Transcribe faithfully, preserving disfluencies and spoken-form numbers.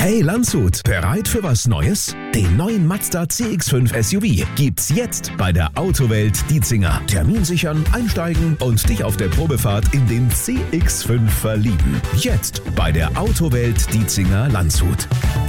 Hey Landshut, bereit für was Neues? Den neuen Mazda C X fünf S U V gibt's jetzt bei der Autowelt Dietzinger. Termin sichern, einsteigen und dich auf der Probefahrt in den C X fünf verlieben. Jetzt bei der Autowelt Dietzinger Landshut.